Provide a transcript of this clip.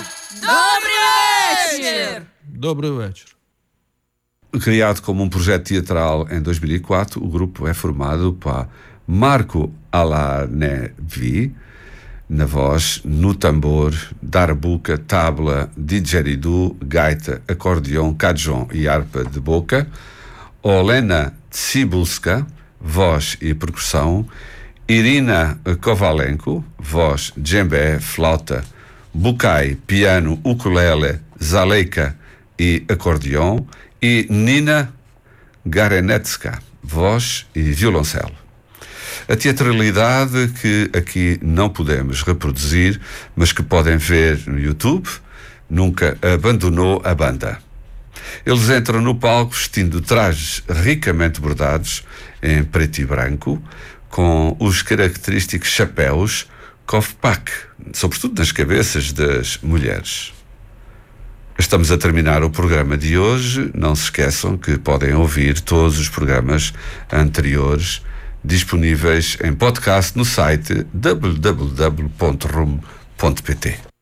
Dobry wieczór. Criado como um projeto teatral em 2004, o grupo é formado por Marco Alanevi na voz, no tambor, darbuka, tabla, didgeridoo, gaita, acordeão, cajon e harpa de boca, Olena Tsibulska, voz e percussão, Irina Kovalenko, voz, djembe, flauta, bukai, piano, ukulele, zaleika e acordeão, e Nina Garenetska, voz e violoncelo. A teatralidade que aqui não podemos reproduzir, mas que podem ver no YouTube, nunca abandonou a banda. Eles entram no palco vestindo trajes ricamente bordados em preto e branco, com os característicos chapéus Kovpak, sobretudo nas cabeças das mulheres. Estamos a terminar o programa de hoje. Não se esqueçam que podem ouvir todos os programas anteriores disponíveis em podcast no site www.rum.pt.